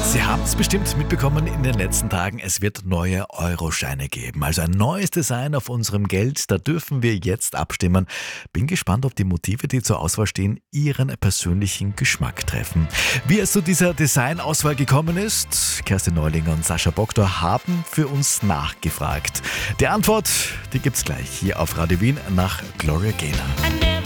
Sie haben es bestimmt mitbekommen in den letzten Tagen, es wird neue Euroscheine geben. Also ein neues Design auf unserem Geld, da dürfen wir jetzt abstimmen. Bin gespannt, ob die Motive, die zur Auswahl stehen, Ihren persönlichen Geschmack treffen. Wie es zu dieser Designauswahl gekommen ist, Kerstin Neulinger und Sascha Boktor haben für uns nachgefragt. Die Antwort, die gibt's gleich hier auf Radio Wien nach Gloria Gaynor.